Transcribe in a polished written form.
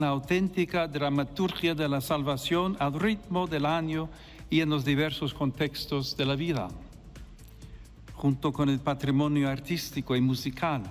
una auténtica dramaturgia de la salvación al ritmo del año y en los diversos contextos de la vida. Junto con el patrimonio artístico y musical,